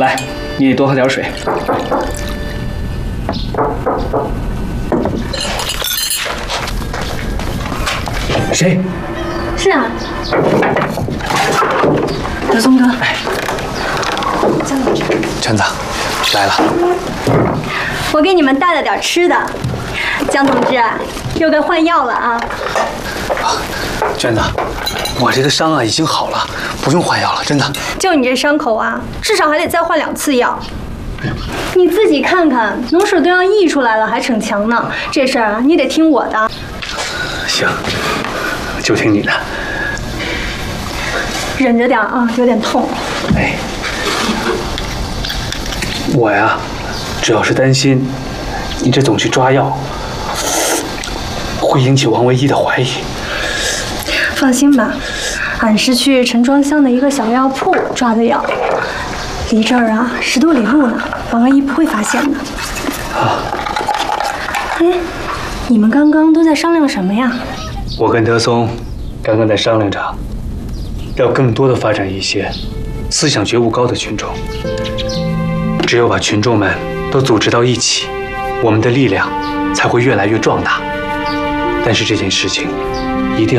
来，你得多喝点水。谁？ 是啊，德松哥。 哎， 江同志， 圈子来了。 我给你们带了点吃的。江同志，又该换药了啊。 圈子，我这个伤啊已经好了，不用换药了，真的。 就你这伤口啊，至少还得再换2次药。你自己看看，脓水都要溢出来了，还逞强呢。这事儿啊，你得听我的。 行，就听你的。 忍着点啊，有点痛。 哎，我呀，主要是担心你这总去抓药，会引起王唯一的怀疑。 放心吧，俺是去陈庄乡的一个小药铺抓的药，离这儿啊10多里路呢，王唯一不会发现的。 啊。 哎，你们刚刚都在商量什么呀？ 我跟德松刚刚在商量着，要更多的发展一些思想觉悟高的群众。只有把群众们都组织到一起，我们的力量才会越来越壮大。但是这件事情一定要